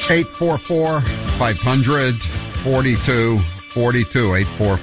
844-500-4242.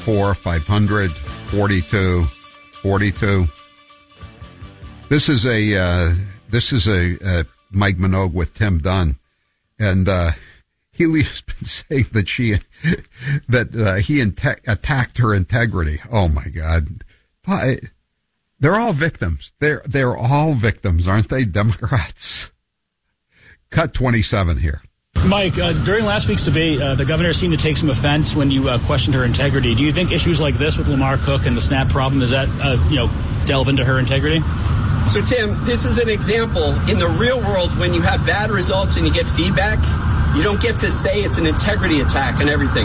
844-500-4242. This is a Mike Minogue with Tim Dunn, and Healy's been saying that he attacked her integrity. Oh my God, they're all victims. They're all victims, aren't they? Democrats. Cut 27 here. Mike, during last week's debate, the governor seemed to take some offense when you questioned her integrity. Do you think issues like this with Lamar Cook and the SNAP problem, does that delve into her integrity? So, Tim, this is an example. In the real world, when you have bad results and you get feedback, you don't get to say it's an integrity attack and everything.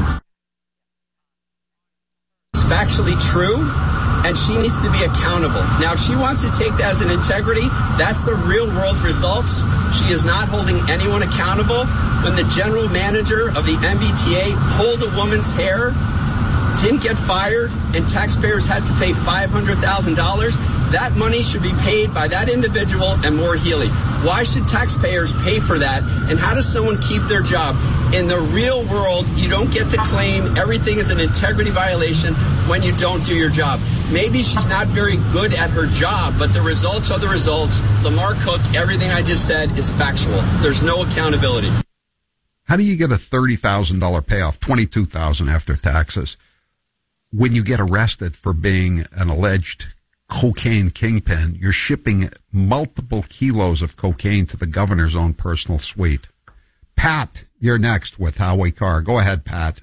It's factually true, and she needs to be accountable. Now, if she wants to take that as an integrity, that's the real world results. She is not holding anyone accountable. When the general manager of the MBTA pulled a woman's hair, didn't get fired, and taxpayers had to pay $500,000, that money should be paid by that individual and Maura Healey. Why should taxpayers pay for that? And how does someone keep their job? In the real world, you don't get to claim everything is an integrity violation when you don't do your job. Maybe she's not very good at her job, but the results are the results. Lamar Cook, everything I just said is factual. There's no accountability. How do you get a $30,000 payoff, $22,000 after taxes, when you get arrested for being an alleged cocaine kingpin? You're shipping multiple kilos of cocaine to the governor's own personal suite. Pat, you're next with Howie Carr. Go ahead, Pat.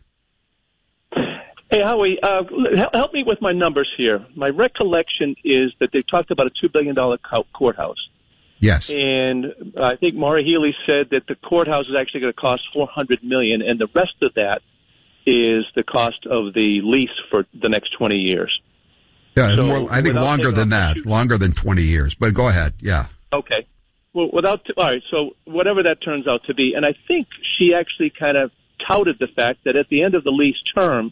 Hey, Howie, help me with my numbers here. My recollection is that they talked about a $2 billion courthouse. Yes. And I think Maura Healey said that the courthouse is actually going to cost $400 million, and the rest of that is the cost of the lease for the next 20 years. Yeah, so I think longer than that, longer than 20 years. But go ahead, yeah. Okay. Well, all right, so whatever that turns out to be, and I think she actually kind of touted the fact that at the end of the lease term,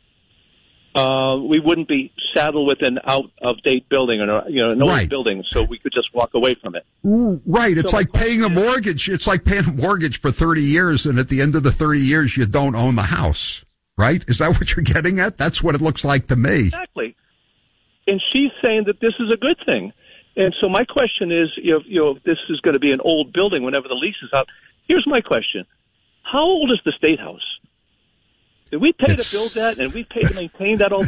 we wouldn't be saddled with an out-of-date building or an old building, so we could just walk away from it. Right. It's like paying a mortgage. It's like paying a mortgage for 30 years, and at the end of the 30 years, you don't own the house. Right? Is that what you're getting at? That's what it looks like to me. Exactly. And she's saying that this is a good thing. And so my question is, if this is going to be an old building whenever the lease is out, here's my question. How old is the State House? Did we pay to build that, and we pay to maintain that all